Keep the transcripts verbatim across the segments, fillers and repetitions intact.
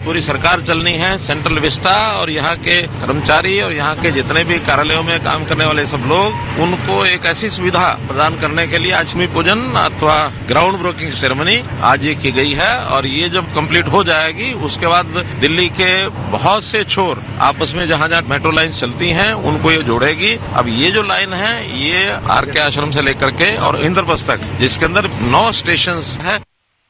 पूरी सरकार चलनी है। सेंट्रल विस्टा और यहाँ के कर्मचारी और यहाँ के जितने भी कार्यालयों में काम करने वाले सब लोग, उनको एक ऐसी सुविधा प्रदान करने के लिए आज भूमि पूजन अथवा ग्राउंड ब्रेकिंग सेरेमनी आज ये की गई है। और ये जब कंप्लीट हो जाएगी उसके बाद दिल्ली के बहुत से छोर आपस में जहाँ जहाँ मेट्रो लाइन चलती हैं उनको ये जोड़ेगी। अब ये जो लाइन है ये आर के आश्रम से लेकर के और इंद्रप्रस्थ तक, जिसके अंदर नौ स्टेशन है।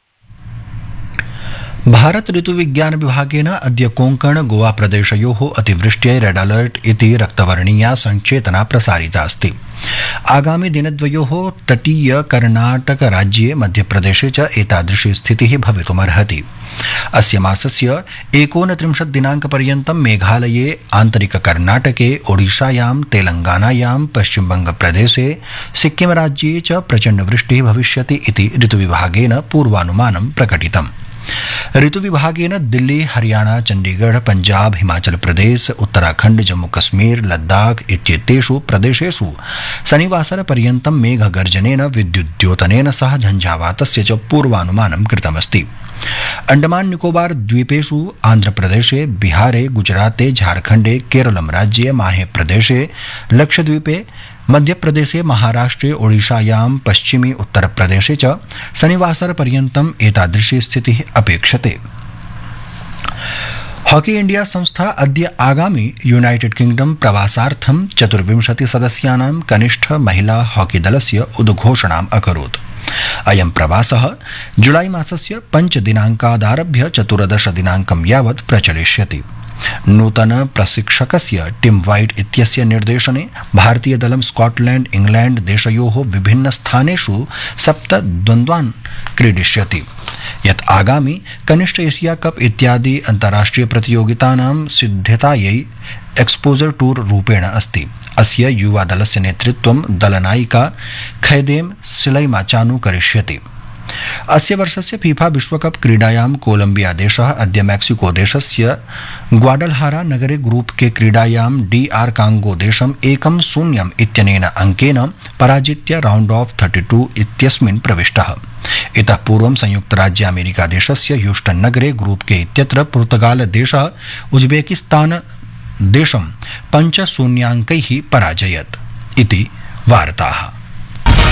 भारत ऋतुविज्ञान विभागेन अद्य कोंकण गोवा प्रदेशयोः अतिवृष्ट्यै रेड अलर्ट इति रक्तवर्णीया संचेतना प्रसारिता अस्ति। आगामि दिनद्वयोः तटीय कर्णाटक राज्ये मध्यप्रदेशे च एतादृशी स्थितिः भवितुमर्हति। अस्य मासस्य एकोनत्रिंशत् दिनाङ्कपर्यन्तं मेघालये, आन्तरिक कर्णाटके, ओडिशायां, तेलंगानायां, पश्चिमबंगप्रदेशे, सिक्किम राज्ये च प्रचण्डवृष्टिः भविष्यति इति ऋतुविभागेन पूर्वानुमानं प्रकटितम्। ऋतुविभागेन दिल्ली, हरियाणा, चंडीगढ़, पंजाब, हिमाचल प्रदेश, उत्तराखंड, जम्मू कश्मीर, लद्दाख इत्येतेषु प्रदेशेषु शनिवासरपर्यन्तं मेघगर्जनेन, विद्युद्योतनेन सह झंझावातस्य च पूर्वानुमानं कृतमस्ति। अंडमान निकोबार द्वीपेषु, आंध्रप्रदेशे, बिहारे, गुजराते, झारखंडे, केरलम राज्ये, माहे प्रदेशे, लक्षद्वीपे, मध्यप्रदेशे, महाराष्ट्रे, ओडिशायां, पश्चिमी उत्तरप्रदेशे च शनिवासरपर्यन्तम् एतादृशी स्थितिः अपेक्षते। हॉकी इंडिया संस्था अद्य आगामि यूनाइटेड किंगडम प्रवासार्थं चतुर्विंशति सदस्यानां कनिष्ठ महिला हॉकी दलस्य उद्घोषणाम् अकरोत्। अयं प्रवासः जुलाई मासस्य पञ्चदिनाङ्कादारभ्य चतुर्दश दिनाङ्कं यावत् प्रचलिष्यति। नूतन प्रशिक्षकस्य टिम वाइट इत्यस्य निर्देशने भारतीय दलं स्कॉटलैंड, इंग्लैंड देशयोः विभिन्न स्थानेषु सप्त द्वन्द्वान् क्रीडिष्यति, यत् आगामि कनिष्ठ एशिया कप इत्यादि अन्ताराष्ट्रिय प्रतियोगितानां सिद्धतायै एक्सपोजर टूर रूपेण अस्ति। अस्य युवा दलस्य नेतृत्वं दलनायिका खैदेम सिलैमाचानु करिष्यति। अस्य वर्षस्य फीफा विश्वकप क्रीडायां कोलंबिया देशः अद्य मैक्सिको देशस्य ग्वाडलहारा नगरे ग्रुप के क्रीडायां डी आर कांगो देशम् एकं शून्यम् इत्यनेन अंकेन पराजित्य राउंड ऑफ थर्टी टू इत्यस्मिन् प्रविष्टः। इतः पूर्वं संयुक्त राज्य अमेरिका देशस्य ह्यूस्टन नगरे ग्रुप के इत्यत्र पुर्तगाल देशः उज्बेकिस्तान देशं पञ्च शून्याङ्कैः पराजयत् इति वार्ताः।